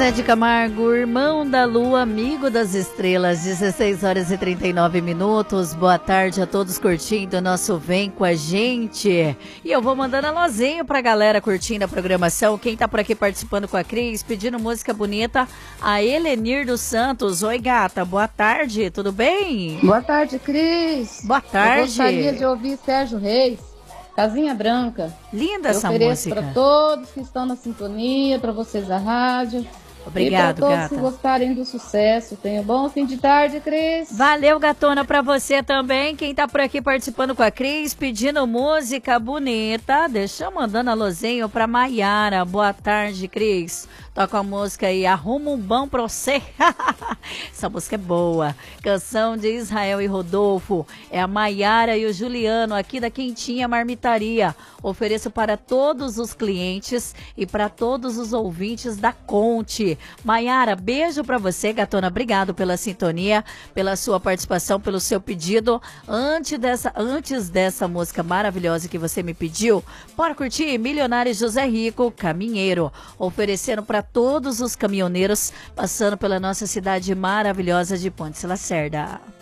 Zezé de Camargo, irmão da lua, amigo das estrelas, 16 horas e 39 minutos. Boa tarde a todos curtindo o nosso Vem com a Gente. E eu vou mandando alôzinho pra galera curtindo a programação. Quem tá por aqui participando com a Cris, pedindo música bonita, a Helenir dos Santos. Oi, gata, boa tarde, tudo bem? Boa tarde, Cris. Boa tarde. Eu gostaria de ouvir Sérgio Reis, Casinha Branca. Linda essa música. Eu ofereço para todos que estão na sintonia, para vocês da rádio. Obrigado, e para todos gata. que gostarem do sucesso. Tenha um bom fim de tarde, Cris. Valeu, gatona, pra você também. Quem tá por aqui participando com a Cris, pedindo música bonita. Deixa eu mandando alôzinho pra Maiara. Boa tarde, Cris. Toca a música aí, Arruma um Bom pra você. Essa música é boa. Canção de Israel e Rodolfo. É a Maiara e o Juliano aqui da Quentinha Marmitaria. Ofereço para todos os clientes e para todos os ouvintes da Conte. Maiara, beijo pra você, gatona. Obrigado pela sintonia, pela sua participação, pelo seu pedido. Antes dessa música maravilhosa que você me pediu, bora curtir Milionário José Rico, Caminheiro. Oferecendo para todos os caminhoneiros passando pela nossa cidade maravilhosa de Pontes Lacerda.